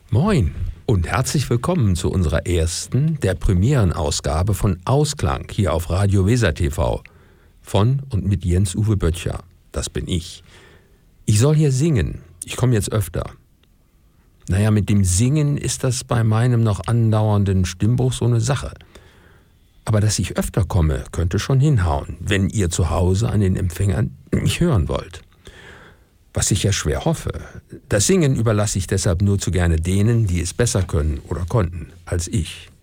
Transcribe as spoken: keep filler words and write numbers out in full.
Moin und herzlich willkommen zu unserer ersten, der Premierenausgabe von Ausklang hier auf Radio Weser T V. Von und mit Jens-Uwe Böttcher, das bin ich. Ich soll hier singen, ich komme jetzt öfter. Naja, mit dem Singen ist das bei meinem noch andauernden Stimmbruch so eine Sache. Aber dass ich öfter komme, könnte schon hinhauen, wenn ihr zu Hause an den Empfängern mich hören wollt. Was ich ja schwer hoffe. Das Singen überlasse ich deshalb nur zu gerne denen, die es besser können oder konnten als ich.